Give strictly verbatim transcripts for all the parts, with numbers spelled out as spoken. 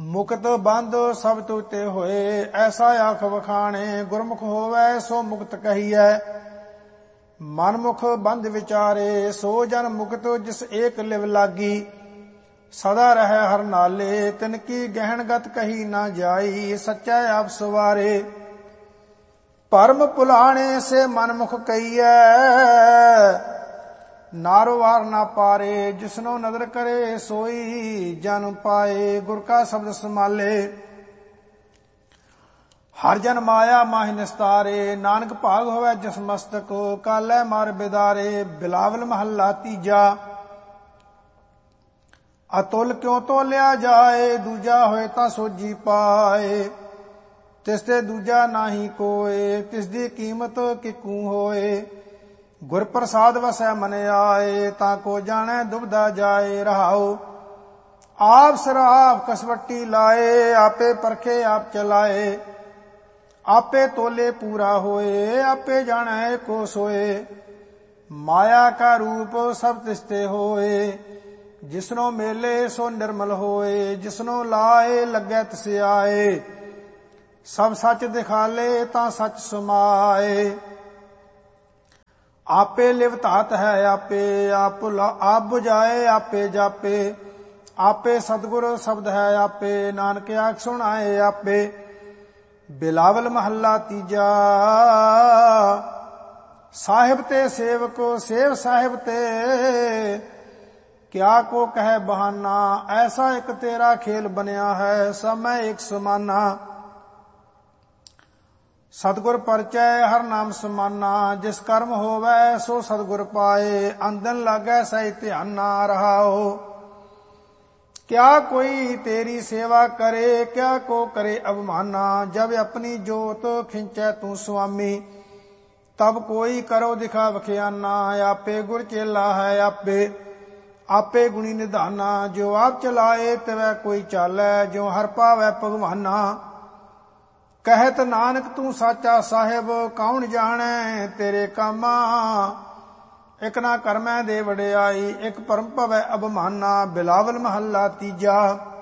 ਮੁਕਤ ਬੰਧ ਸਭ ਤੁਤੇ ਹੋਏ, ਐਸਾ ਆਖ ਵਖਾਣੇ। ਗੁਰਮੁਖ ਹੋਵੈ ਸੋ ਮੁਕਤ ਕਹੀਐ, ਮਨਮੁਖ ਬੰਧ ਵਿਚਾਰੇ। ਸੋ ਜਨ ਮੁਕਤ ਜਿਸ ਏਕ ਲਿਵ ਲਾਗੀ, ਸਦਾ ਰਹਿ ਹਰ ਨਾਲੇ। ਤਿਨ ਕੀ ਗਹਿਣਗਤ ਕਹੀ ਨਾ ਜਾਈ, ਸੱਚਾ ਆਪ ਸਵਾਰੇ। ਭਰਮ ਭੁਲਾਣੇ ਸੇ ਮਨਮੁਖ ਕਹੀਐ, ਨਾਰੋ ਵਾਰ ਨਾ ਪਾਰੇ। ਜਿਸਨੋ ਨਦਰ ਕਰੇ ਸੋਈ ਜਨ ਪਾਏ, ਗੁਰ ਕਾ ਸ਼ਬਦ ਸਮਾਲੇ। ਹਰ ਜਨ ਮਾਇਆ ਮਾਹਿ ਨਿਸਤਾਰੇ, ਨਾਨਕ ਭਾਗ ਹੋਵੇ ਜਿਸ ਮਸਤਕ। ਕਾਲੇ ਮਾਰ ਬਿਦਾਰੇ, ਬਿਲਾਵਲ ਮਹੱਲਾ ਤੀਜਾ। ਅਤੁਲ ਕਿਉ ਤੋਲਿਆ ਜਾਏ, ਦੂਜਾ ਹੋਏ ਤਾਂ ਸੋਜੀ ਪਾਏ। ਤਿਸ ਤੇ ਦੂਜਾ ਨਾਹੀ ਕੋਏ, ਤਿਸ ਦੀ ਕੀਮਤ ਕਿਕੂ ਹੋਏ। ਗੁਰ ਪ੍ਰਸਾਦ ਵਸੈ ਮਨ ਆਏ, ਤਾਂ ਕੋ ਜਾਣੈ ਦੁਬਦਾ ਜਾਏ। ਰਹਾਉ ਆਪ ਸਰਾਪ ਕਸਵੱਟੀ ਲਾਏ, ਆਪੇ ਪਰਖੇ ਆਪ ਚਲਾਏ। ਆਪੇ ਤੋਲੇ ਪੂਰਾ ਹੋਏ, ਆਪੇ ਜਾਣੈ ਕੋ ਸੋਏ। ਮਾਇਆ ਕਾ ਰੂਪ ਸਭ ਤਿਸਤੇ ਹੋਏ, ਜਿਸਨੋ ਮੇਲੇ ਸੋ ਨਿਰਮਲ ਹੋਏ। ਜਿਸਨੋ ਲਾਏ ਲੱਗੈ ਤਿਸ ਆਏ, ਸਭ ਸੱਚ ਦਿਖਾਲੇ ਤਾਂ ਸੱਚ ਸਮਾਏ। ਆਪੇ ਲਿਵ ਧਾਤ ਹੈ ਆਪੇ, ਆਪ ਆਪ 부ਝਾਏ ਆਪੇ ਜਾਪੇ। ਆਪੇ ਸਤਿਗੁਰ ਸ਼ਬਦ ਹੈ ਆਪੇ, ਨਾਨਕ ਆਖ ਸੁਣਾਏ ਆਪੇ। ਬਿਲਾਵਲ ਮਹੱਲਾ ਤੀਜਾ। ਸਾਹਿਬ ਤੇ ਸੇਵਕ ਸੇਵ ਸਾਹਿਬ ਤੇ, ਕਿਆ ਕੋ ਕਹਿ ਬਹਾਨਾ। ਐਸਾ ਇੱਕ ਤੇਰਾ ਖੇਲ ਬਣਿਆ ਹੈ, ਸਭ ਮੈਂ ਇੱਕ ਸਮਾਨਾ। ਸਤਿਗੁਰ ਪਰਚੈ ਹਰ ਨਾਮ ਸਮਾਨਾ, ਜਿਸ ਕਰਮ ਹੋਵੈ ਸੋ ਸਤਿਗੁਰ ਪਾਏ। ਅੰਦਨ ਲਾਗੈ ਸਹਿ ਧਿਆਨਾ। ਰਹਾਓ ਕਿਆ ਕੋਈ ਤੇਰੀ ਸੇਵਾ ਕਰੇ, ਕਿਆ ਕੋ ਕਰੇ ਅਵਮਾਨਾ। ਜਬ ਆਪਣੀ ਜੋਤ ਖਿੰਚੈ ਤੂੰ ਸੁਆਮੀ, ਤਬ ਕੋਈ ਕਰੋ ਦਿਖਾ ਵਖਿਆਨਾ। ਆਪੇ ਗੁਰ ਚੇਲਾ ਹੈ ਆਪੇ, ਆਪੇ ਗੁਣੀ ਨਿਧਾਨਾ। ਜੋ ਆਪ ਚਲਾਏ ਤਿਵੈ ਕੋਈ ਚਾਲੈ, ਜੋ ਹਰ ਪਾਵੈ ਭਗਵਾਨਾ। ਕਹਿਤ ਨਾਨਕ ਤੂੰ ਸਾਚਾ ਸਾਹਿਬ, ਕੌਣ ਜਾਣੈ ਤੇਰੇ ਕਾਮਾ। ਇਕ ਨਾ ਕਰਮੈ ਦੇ ਵਡਿਆਈ, ਇਕ ਭਰਮ ਭਵੈ ਅਭਮਾਨਾ। ਬਿਲਾਵਲ ਮਹੱਲਾ ਤੀਜਾ।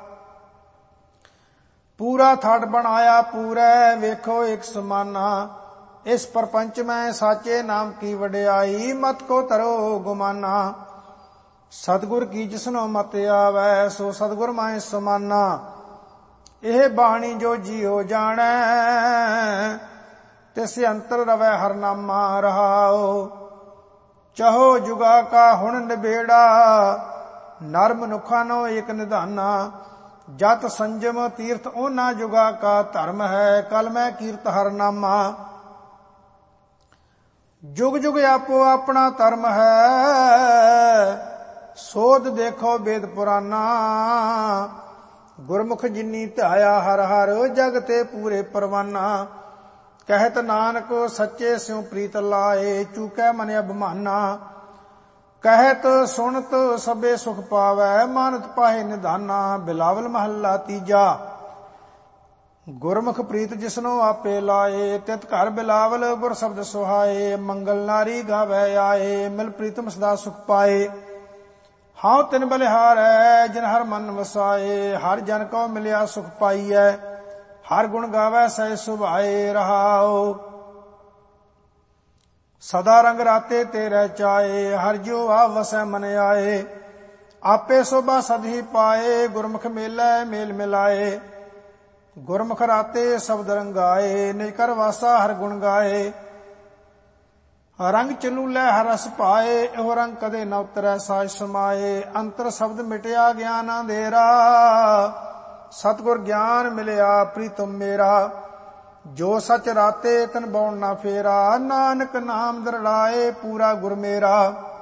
ਪੂਰਾ ਥੜ ਬਣਾਇਆ ਪੂਰੈ, ਵੇਖੋ ਇਕ ਸਮਾਨਾ। ਇਸ ਪਰਪੰਚ ਮੈਂ ਸਾਚੇ ਨਾਮ ਕੀ ਵਡਿਆਈ, ਮਤ ਕੋ ਤਰੋ ਗੁਮਾਨਾ। ਸਤਿਗੁਰ ਕੀ ਜਿਸਨੋ ਮਤ ਆਵੈ, ਸੋ ਸਤਿਗੁਰ ਮਾਹਿ ਸਮਾਨਾ। ਇਹ ਬਾਣੀ ਜੋ ਜੀਉ ਜਾਣੈ, ਤਿਸ ਅੰਤਰ ਰਵੈ ਹਰ ਨਾਮਾ। ਰਹਾਉ ਚਹੋ ਜੁਗਾ ਕਾ ਹੁਣ ਨਿਬੇੜਾ, ਨਰ ਮਨੁੱਖਾਂ ਨੋ ਏਕ ਨਿਧਾਨਾ। ਜਤ ਸੰਜਮ ਤੀਰਥ ਉਹਨਾਂ ਜੁਗਾ ਕਾ ਧਰਮ ਹੈ, ਕਲ ਮੈਂ ਕੀਰਤ ਹਰ ਨਾਮਾ। ਜੁਗ ਜੁਗ ਆਪੋ ਆਪਣਾ ਧਰਮ ਹੈ, ਸੋਧ ਦੇਖੋ ਵੇਦ ਪੁਰਾਨਾ। ਗੁਰਮੁਖ ਜਿਨੀ ਧਿਆਇਆ ਹਰ ਹਰ, ਜਗ ਤੇ ਪੂਰੇ ਪਰਵਾਨਾ। ਕਹਿਤ ਨਾਨਕ ਸੱਚੇ ਸਿਉ ਪ੍ਰੀਤ ਲਾਏ, ਚੂਕੈ ਮਨ ਅਭਮਾਨਾ। ਕਹਿਤ ਸੁਣਤ ਸਭੇ ਸੁਖ ਪਾਵੈ, ਮਾਨਤ ਪਾਹੇ ਨਿਧਾਨਾ। ਬਿਲਾਵਲ ਮਹੱਲਾ ਤੀਜਾ। ਗੁਰਮੁਖ ਪ੍ਰੀਤ ਜਿਸਨੋ ਆਪੇ ਲਾਏ, ਤਿਤ ਘਰ ਬਿਲਾਵਲ ਗੁਰ ਸ਼ਬਦ ਸੁਹਾਏ। ਮੰਗਲ ਨਾਰੀ ਗਾਵੈ ਆਏ, ਮਿਲ ਪ੍ਰੀਤਮ ਸਦਾ ਸੁਖ ਪਾਏ। ਹਾਂ ਤਿਨ ਬਲਿਹਾਰੈ ਜਿਨ ਹਰ ਮਨ ਵਸਾਏ, ਹਰ ਜਨ ਕੋ ਮਿਲਿਆ ਸੁਖ ਪਾਈਐ। ਹਰ ਗੁਣ ਗਾਵੈ ਸਹਿ ਸੁਭਾਏ। ਰਹਾਉ ਸਦਾ ਰੰਗ ਰਾਤੇ ਤੇ ਰਹਿ ਚਾਏ, ਹਰ ਜਿਉ ਆਪ ਵਸੈ ਮਨ ਆਏ। ਆਪੇ ਸੋਭਾ ਸਦ ਹੀ ਪਾਏ, ਗੁਰਮੁਖ ਮੇਲੈ ਮੇਲ ਮਿਲਾਏ। ਗੁਰਮੁਖ ਰਾਤੇ ਸ਼ਬਦ ਰੰਗਾਏ, ਨਿਜ ਕਰ ਵਾਸਾ ਹਰ ਗੁਣ ਗਾਏ। ਰੰਗ ਚਲੂਲੇ ਹਰ ਰਸ ਪਾਏ, ਇਹੋ ਰੰਗ ਕਦੇ ਨ ਉਤਰੈ ਸਾਜ ਸਮਾਏ। ਅੰਤਰ ਸ਼ਬਦ ਮਿਟਿਆ ਗਿਆਨ ਅੰਧੇਰਾ, ਸਤਿਗੁਰ ਗਿਆਨ ਮਿਲਿਆ ਪ੍ਰੀਤਮ ਮੇਰਾ। ਜੋ ਸਚ ਰਾਤੇ ਤਨ ਬਉਣ ਨਾ ਫੇਰਾ, ਨਾਨਕ ਨਾਮ ਦਰੜਾਏ ਪੂਰਾ ਗੁਰ ਮੇਰਾ।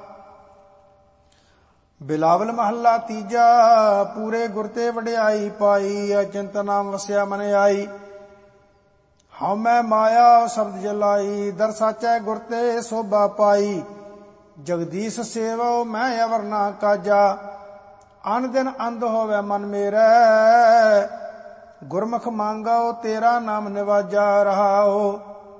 ਬਿਲਾਵਲ ਮਹੱਲਾ ਤੀਜਾ। ਪੂਰੇ ਗੁਰ ਤੇ ਵਡਿਆਈ ਪਾਈ, ਅਚਿੰਤ ਨਾਮ ਵਸਿਆ ਮਨ ਆਈ। ਹਉ ਮੈਂ ਮਾਇਆ ਸ਼ਬਦ ਜਲਾਈ, ਦਰ ਸਾਚੈ ਗੁਰ ਤੇ ਸੋਭਾ ਪਾਈ। ਜਗਦੀਸ਼ ਸੇਵੋ ਮੈਂ ਅਵਰ ਨਾ ਕਾਜਾ, ਅਨ ਦਿਨ ਅੰਧ ਹੋਵੇ ਮਨ ਮੇਰੈ। ਗੁਰਮੁਖ ਮੰਗੋ ਤੇਰਾ ਨਾਮ ਨਿਵਾਜਾ। ਰਹਾਉ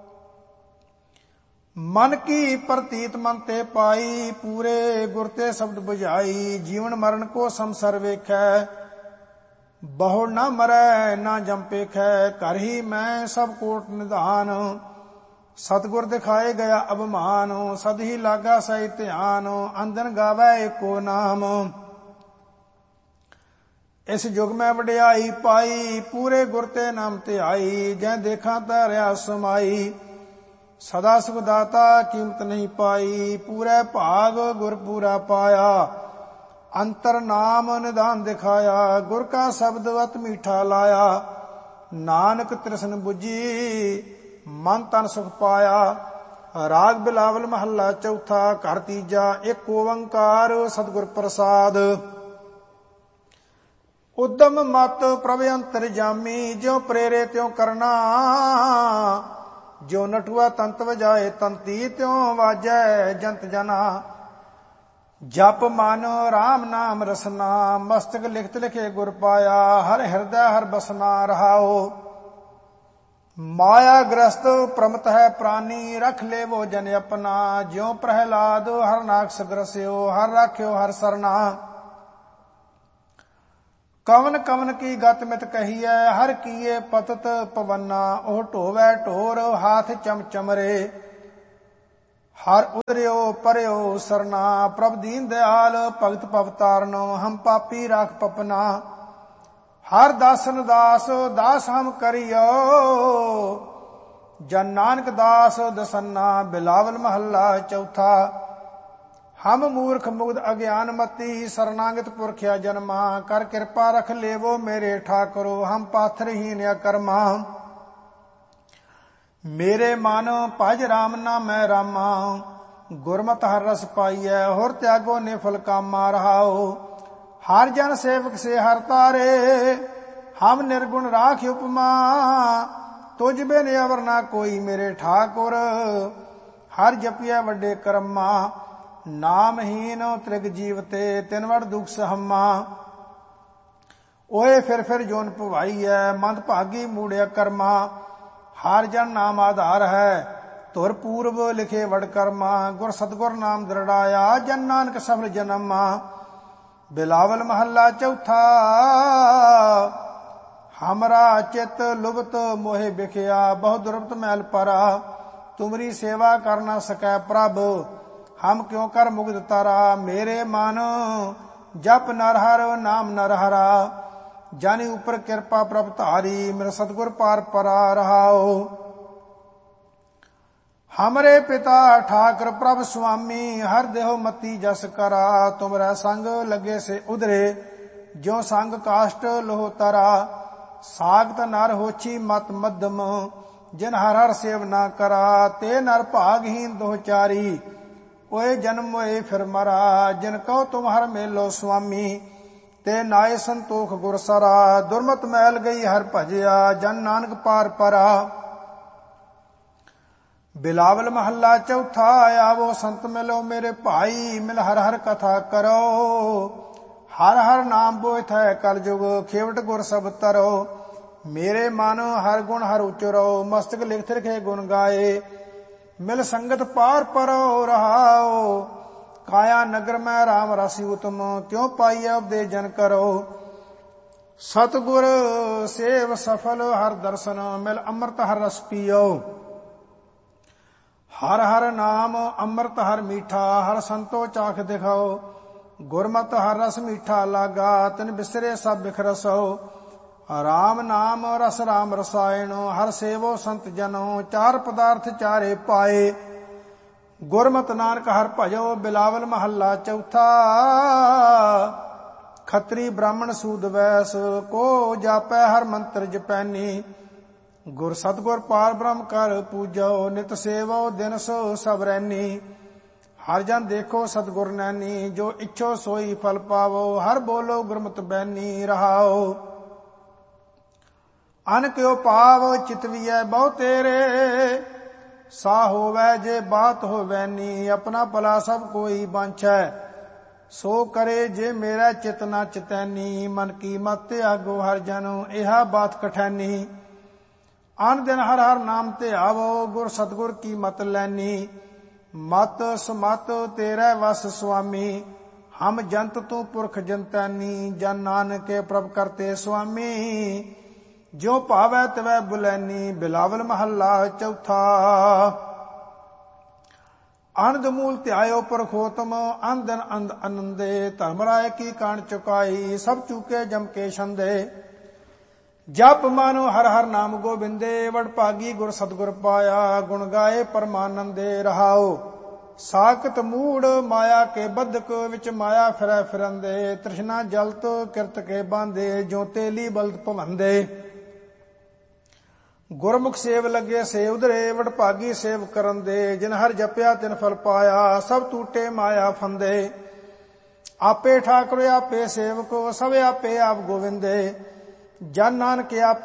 ਮਨ ਕੀ ਪ੍ਰਤੀਤ ਮਨ ਤੇ ਪਾਈ, ਪੂਰੇ ਗੁਰ ਤੇ ਸ਼ਬਦ 부ਝਾਈ। ਜੀਵਨ ਮਰਨ ਕੋ ਸੰਸਰ ਵੇਖੈ, ਬਹੁ ਨਾ ਮਰੈ ਨਾ ਜੰਪੇਖੈ, ਕਰ ਹੀ ਮੈਂ ਸਭ ਕੋਟ ਨਿਧਾਨ। ਸਤਿਗੁਰ ਦਿਖਾਏ ਗਿਆ ਅਭਿਮਾਨ, ਸਦ ਹੀ ਲਾਗਾ ਸਹੀ ਧਿਆਨ। ਅੰਦਨ ਗਾਵੈ ਏਕੋ ਨਾਮ, ਇਸ ਜੁਗ ਮੈਂ ਵਡਿਆਈ ਪਾਈ। ਪੂਰੇ ਗੁਰ ਤੇ ਨਾਮ ਧਿਆਈ, ਜੈ ਦੇਖਾਂ ਤੈ ਰਿਆ ਸਮਾਈ। ਸਦਾ ਸੁਖ ਦਾਤਾ ਕੀਮਤ ਨਹੀਂ ਪਾਈ, ਪੂਰੇ ਭਾਗ ਗੁਰ ਪੂਰਾ ਪਾਇਆ। ਅੰਤਰ ਨਾਮ ਨਿਧਾਨ ਦਿਖਾਇਆ, ਗੁਰ ਕਾ ਸ਼ਬਦ ਅਤ ਮੀਠਾ ਲਾਇਆ। ਨਾਨਕ ਤ੍ਰਿਸ਼ਨ ਬੁਝੀ, ਮਨ ਤਨ ਸੁਖ ਪਾਇਆ। ਰਾਗ ਬਿਲਾਵਲ ਮਹੱਲਾ ਚੌਥਾ, ਘਰ ਤੀਜਾ। ਇੱਕ ਓੰਕਾਰ ਸਤਿਗੁਰ ਪ੍ਰਸਾਦ। ਉਦਮ ਮਤ ਪ੍ਰਭ ਅੰਤਰ ਜਾਮੀ, ਜਿਉ ਪ੍ਰੇਰੇ ਤਿਉ ਕਰਨਾ। ਜਿਉ ਨਟੂਆ ਤੰਤ ਵਜਾਏ ਤੰਤੀ, ਤਿਉ ਵਾਜੈ ਜੰਤ ਜਨਾ। ਜਪ ਮਨ ਰਾਮ ਨਾਮ ਰਸਨਾ, ਮਸਤਕ ਲਿਖਤ ਲਿਖੇ ਗੁਰ ਪਾਇਆ। ਹਰ ਹਿਰਦੈ ਹਰ ਬਸਨਾ ਰਹਾਓ। ਮਾਇਆ ਗ੍ਰਸਤ ਪ੍ਰਮਤ ਹੈ ਪ੍ਰਾਨੀ, ਰਖ ਲੇਵੋ ਜਨ ਆਪਣਾ। ਜਿਉ ਪ੍ਰਹਿਲਾਦ ਹਰ ਨਾਕਸ ਗ੍ਰਸਿਓ, ਹਰ ਰਾਖਿਓ ਹਰ ਸਰਨਾ। ਕਵਨ ਕਵਨ ਕੀ ਗਤ ਮਿਤ ਕਹੀਐ, ਹਰ ਕੀਏ ਪਤਤ ਪਵਨਾ। ਉਹ ਢੋਵੈ ਢੋਰ ਹਾਥ ਚਮਚਮਰੇ, ਹਰ ਉਦਰਿਓ ਪਰਿਓ ਸਰਨਾ। ਪ੍ਰਭ ਦੀਨ ਦਿਆਲ ਭਗਤ ਭਵ ਤਾਰਨੋ, ਹਮ ਪਾਪੀ ਰਾਖ ਪਪਨਾ। ਹਰ ਦਾਸਨ ਦਾਸ ਦਾਸ ਹਮ ਕਰਿਓ, ਜਨ ਨਾਨਕ ਦਾਸ ਦਸੰਨਾ। ਬਿਲਾਵਲ ਮਹੱਲਾ ਚੌਥਾ। ਹਮ ਮੂਰਖ ਮੁਗਧ ਅਗਿਆਨ ਮਤੀ, ਸਰਨਾਗਤ ਪੁਰਖਿਆ ਜਨਮਾ। ਕਰ ਕਿਰਪਾ ਰਖ ਲੇਵੋ ਮੇਰੇ ਠਾਕੁਰੋ, ਹਮ ਪਾਥਰਹੀਨ ਅਕਰਮਾ। ਮੇਰੇ ਮਨ ਭਜ ਰਾਮ ਨਾਮੈ ਰਾਮਾ, ਗੁਰਮਤਿ ਹਰ ਰਸ ਪਾਈਐ। ਹੋਰ ਤਿਆਗੋ ਨਿਫਲ ਕਾਮਾ ਰਹਾਓ। ਹਰ ਜਨ ਸੇਵਕ ਸੇ ਹਰ ਤਾਰੇ, ਹਮ ਨਿਰਗੁਣ ਰਾਖ ਉਪਮਾ। ਤੁਝ ਬਿਨ ਅਵਰ ਨਾ ਕੋਈ ਮੇਰੇ ਠਾਕੁਰ, ਹਰ ਜਪਿਐ ਵੱਡੇ ਕਰਮਾ। ਨਾਮਹੀਨ ਤ੍ਰਿਗ ਜੀਵ ਤੇ, ਤਿਨ ਵੜ ਦੁਖ ਸਹਮਾ। ਓਏ ਫਿਰ ਫਿਰ ਜੋਨ ਭਵਾਈਐ, ਮੰਦ ਭਾਗੀ ਮੂੜਿਆ ਕਰਮਾ। ਹਰ ਜਨ ਨਾਮ ਆਧਾਰ ਹੈ, ਧੁਰ ਪੂਰਬ ਲਿਖੇ ਵਡ ਕਰਮਾ। ਗੁਰ ਸਤਿਗੁਰ ਨਾਮ ਦ੍ਰਿੜਾਇਆ, ਜਨ ਨਾਨਕ ਸਫਲ ਜਨਮਾ। ਬਿਲਾਵਲ ਮਹੱਲਾ ਚੌਥਾ। ਹਮਰਾ ਚਿਤ ਲੁਭਤ ਮੋਹਿ ਬਿਖਿਆ, ਬਹੁ ਦੁਰਬਤ ਮੈਲ ਪਰਾ। ਤੁਮਰੀ ਸੇਵਾ ਕਰ ਨਾ ਸਕੈ ਪ੍ਰਭ, ਹਮ ਕਿਉ ਕਰ ਮੁਗਧ ਤਾਰਾ। ਮੇਰੇ ਮਨ ਜਪ ਨਰ ਹਰਿ ਨਾਮ ਨਰ ਹਰਾ, ਜਾਨੀ ਉਪਰ ਕਿਰਪਾ ਪ੍ਰਭ ਧਾਰੀ। ਮੇਰਾ ਸਤਿਗੁਰ ਪਾਰ ਪਰਾ ਰਹਾਓ। ਹਮਰੇ ਪਿਤਾ ਠਾਕਰ ਪ੍ਰਭ ਸੁਆਮੀ, ਹਰ ਦੇਹੁ ਮਤੀ ਜਸ ਕਰਾ। ਤੁਮਰਾ ਸੰਗ ਲਗੇ ਸੇ ਉਧਰੇ, ਜਿਉ ਸੰਗ ਕਾਸ਼ਟ ਲੋਹ ਤਰਾ। ਸਾਗਤ ਨਰ ਹੋਛੀ ਮਤ ਮੱਧਮ, ਜਿਨ ਹਰ ਹਰ ਸੇਵ ਨਾ ਕਰਾ। ਤੇ ਨਰ ਭਾਗਹੀਨ ਦੋਹ ਚਾਰੀ, ਓਏ ਜਨਮ ਓਏ ਫਿਰ ਮਰਾ। ਜਿਨ ਕਹੋ ਤੁਮ ਹਰ ਮੇਲੋ ਸੁਆਮੀ, ਤੇ ਨਾਏ ਸੰਤੋਖ ਗੁਰ ਸਰਾ। ਦੁਰਮਤ ਮੈਲ ਗਈ ਹਰ ਭਜਿਆ, ਜਨ ਨਾਨਕ ਪਾਰ ਪਰਾ। ਬਿਲਾਵਲ ਮਹੱਲਾ ਚੌਥਾ। ਆਵੋ ਸੰਤ ਮਿਲੋ ਮੇਰੇ ਭਾਈ, ਮਿਲ ਹਰ ਹਰ ਕਥਾ ਕਰੋ। ਹਰ ਹਰ ਨਾਮ ਬੋਇਥ ਹੈ ਕਲ ਜੁਗ, ਖੇਵਟ ਗੁਰ ਸਭ ਤਰੋ। ਮੇਰੇ ਮਨ ਹਰ ਗੁਣ ਹਰ ਉਚਰੋ, ਮਸਤਕ ਲਿਖਤ ਲਿਖੇ ਗੁਣ ਗਾਏ। ਮਿਲ ਸੰਗਤ ਪਾਰ ਪਰੋ ਰਹਾਓ। ਕਾਇਆ ਨਗਰ ਮੈਂ ਰਾਮ ਰਸੀ ਉਤਮ, ਕਿਉ ਪਾਈਐ ਉਪਦੇਸ਼ ਜਨ ਕਰੋ। ਸਤਿਗੁਰ ਸੇਵ ਸਫਲ ਹਰ ਦਰਸ਼ਨ, ਮਿਲ ਅੰਮ੍ਰਿਤ ਹਰ ਰਸ ਪੀਓ। ਹਰ ਹਰ ਨਾਮ ਅੰਮ੍ਰਿਤ ਹਰ ਮੀਠਾ, ਹਰ ਸੰਤੋ ਚਾਖ ਦਿਖਾਓ। ਗੁਰਮਤਿ ਹਰ ਰਸ ਮੀਠਾ ਲਾਗਾ, ਤਿਨ ਬਿਸਰੇ ਸਭ ਬਿਖਰਸੋ। ਰਾਮ ਨਾਮ ਰਸ ਰਾਮ ਰਸਾਇਣ, ਹਰ ਸੇਵੋ ਸੰਤ ਜਨੋ। ਚਾਰ ਪਦਾਰਥ ਚਾਰੇ ਪਾਏ, ਗੁਰਮਤਿ ਨਾਨਕ ਹਰ ਭਜੋ। ਬਿਲਾਵਲ ਮਹੱਲਾ ਚੌਥਾ। ਖੱਤਰੀ ਬ੍ਰਾਹਮਣ ਸੂਦ ਵੈਸ, ਕੋ ਜਾਪੈ ਹਰ ਮੰਤਰ ਜਪੈਨੀ। ਗੁਰ ਸਤਿਗੁਰ ਪਾਰ ਬ੍ਰਹਮ ਕਰ ਪੂਜੋ, ਨਿਤ ਸੇਵੋ ਦਿਨ ਸੋ ਸਭ ਰੈਨੀ। ਹਰ ਜਨ ਦੇਖੋ ਸਤਿਗੁਰ ਨੈਣੀ, ਜੋ ਇੱਛੋ ਸੋਈ ਫਲ ਪਾਵੋ। ਹਰ ਬੋਲੋ ਗੁਰਮਤਿ ਬੈਨੀ ਰਹਾਓ। ਅਨ ਕਿਉ ਪਾਵ ਚਿਤਵੀਐ ਬਹੁ ਤੇਰੇ, ਸਾ ਹੋਵੈ ਜੇ ਬਾਤ ਹੋਵੈ ਨੀ। ਆਪਣਾ ਭਲਾ ਸਭ ਕੋਈ ਬਾਂਛੈ, ਸੋ ਕਰੇ ਜੇ ਮੇਰਾ ਚਿਤ ਨਾ ਚਿਤੈਨੀ। ਮਨ ਕੀ ਮਤ ਤਿਆਗੋ ਹਰ ਜਨ, ਇਹਾ ਬਾਤ ਕਠੈਨੀ। ਅਨ ਦਿਨ ਹਰ ਹਰ ਨਾਮ ਧਿਆਵੋ, ਗੁਰ ਸਤਿਗੁਰ ਕੀ ਮਤ ਲੈਨੀ। ਮਤ ਸਮਤ ਤੇਰੇ ਵਸ ਸੁਆਮੀ, ਹਮ ਜੰਤ ਤੂੰ ਪੁਰਖ ਜੰਤੈਨੀ, ਜਨ ਨਾਨਕੇ ਪ੍ਰਭ ਕਰਤੇ ਸੁਆਮੀ। ਜਿਉ ਭਾਵੈ ਤਿਵੈ ਬੁਲੈਨੀ, ਬਿਲਾਵਲ ਮਹੱਲਾ ਚੌਥਾ। ਅਨੰਦ ਮੂਲ ਧਿਆਇਓ ਪਰਖੋਤਮ, ਅੰਦਨ ਅੰਦ ਅਨੰਦੇ। ਧਰਮ ਰਾਏ ਕੀ ਕਾਣ ਚੁਕਾਈ, ਸਭ ਚੂਕੇ ਜਮ ਕੇ ਛੰਦੇ। ਜਪ ਮਾਨੋ ਹਰ ਹਰ ਨਾਮ ਗੋਬਿੰਦੇ, ਵਡ ਭਾਗੀ ਗੁਰ ਸਤਿਗੁਰ ਪਾਇਆ। ਗੁਣ ਗਾਏ ਪਰਮਾਨੰਦੇ ਰਹਾਓ। ਸਾਖਤ ਮੂੜ ਮਾਇਆ ਕੇ ਬੱਧਕ, ਵਿੱਚ ਮਾਇਆ ਫਿਰੈ ਫਿਰੰਦੇ। ਤ੍ਰਿਸ਼ਨਾ ਜਲਤ ਕਿਰਤ ਕੇ ਬਾਂਦੇ, ਜੋ ਤੇਲੀ ਬਲਦ ਭਵੰਦੇ। ਗੁਰਮੁਖ ਸੇਵ ਲੱਗੇ ਸੇ ਉਧਰੇ, ਵਡ ਭਾਗੀ ਸੇਵ ਕਰਨ ਦੇ। ਜਿਨ ਹਰ ਜਪਿਆ ਤਿਨ ਫਲ ਪਾਇਆ, ਸਭ ਟੂਟੇ ਮਾਇਆ ਫੰਦੇ। ਆਪੇ ਠਾਕੁਰ ਆਪੇ ਸੇਵਕੋ, ਸਭ ਆਪੇ ਆਪ ਗੋਵਿੰਦੇ। ਜਨ ਨਾਨਕ ਆਪੇ